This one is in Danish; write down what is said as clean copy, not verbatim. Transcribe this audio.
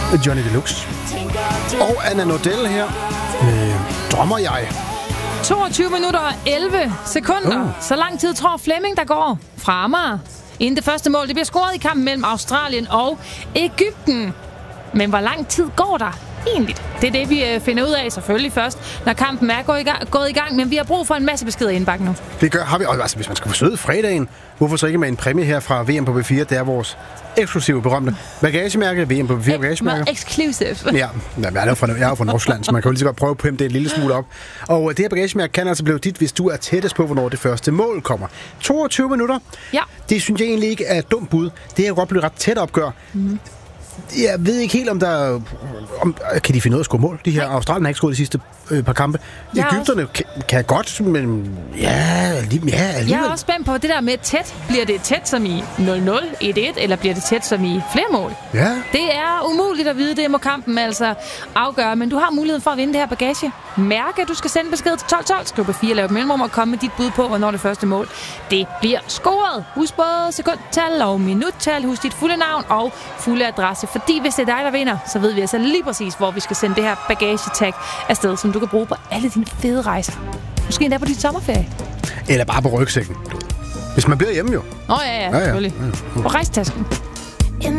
Johnny Deluxe. Og Anna Nordell her med Drømmer jeg. 22 minutter og 11 sekunder. Så lang tid tror Flemming, der går fra Amager. Inden det første mål, det bliver scoret i kampen mellem Australien og Egypten. Men hvor lang tid går der egentlig? Det er det, vi finder ud af selvfølgelig først, når kampen er gået i gang. Men vi har brug for en masse beskeder i indbakken nu. Det har vi. Altså, hvis man skal forsøge fredagen, hvorfor så ikke med en præmie her fra VM på B4? Det er vores eksklusive berømte bagagemærke. VM på B4 bagagemærke. Exclusive. Ja, jeg er jo fra Nordsjælland, så man kan jo lige så godt prøve at pimpe det en lille smule op. Og det her bagagemærke kan altså blive dit, hvis du er tættest på, hvornår det første mål kommer. 22 minutter. Ja. Det synes jeg egentlig ikke er et dumt bud. Det er jo godt blive ret tæt opgør. Mm. Jeg ved ikke helt, om der... kan de finde ud af at score mål? De her Australien har ikke scoret de sidste par kampe. Egypterne kan godt, men alligevel. Jeg er også spændt på det der med tæt. Bliver det tæt som i 0-0, 1-1, eller bliver det tæt som i flere mål? Ja. Det er umuligt at vide, det må kampen altså afgøre, men du har muligheden for at vinde det her bagage. Mærke, du skal sende besked til 1212, skriv på 4, lav et mellemrum og komme med dit bud på, hvornår det første mål det bliver scoret. Husk både sekundtal og minuttal, husk dit fulde navn og fulde adresse, fordi hvis det er dig, der vinder, så ved vi altså lige præcis, hvor vi skal sende det her bagagetag afsted, som du kan bruge på alle dine fede rejser. Måske endda på dit sommerferie. Eller bare på rygsækken. Hvis man bliver hjemme jo. Ja, selvfølgelig. På rejstasken.